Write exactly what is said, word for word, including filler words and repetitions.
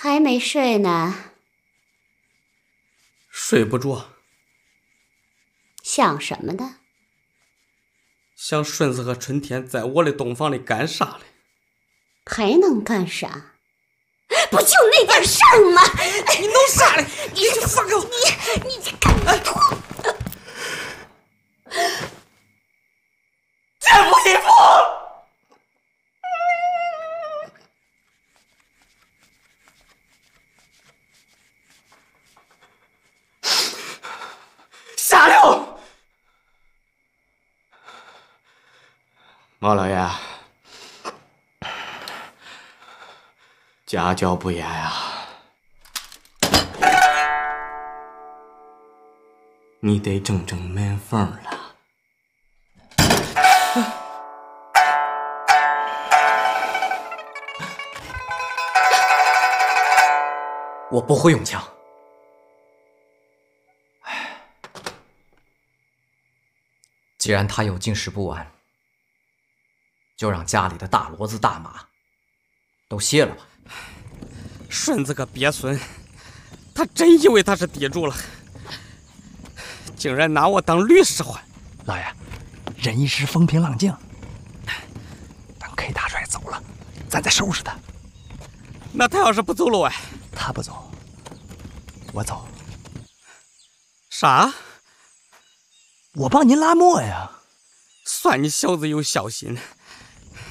还没睡呢。 睡不着。 想什么呢？ 想顺子和春天在我的洞房里干啥嘞？ 还能干啥？不就那点事儿吗？ 你弄啥嘞？ 你这放狗！你你这干嘛？ 奸夫淫妇！下流！毛老爷，家教不严啊，你得整整门缝了。 我不会用枪。既然他有进食不完，就让家里的大骡子大马都歇了吧。 顺子个鳖孙，他真以为他是地主了，竟然拿我当律师换。 老爷，人一时风平浪静，等 K 大帅走了，咱再收拾他。 那他要是不走了哎？ 他不走，我走。 啥？ 我帮您拉磨呀。 算你小子有孝心。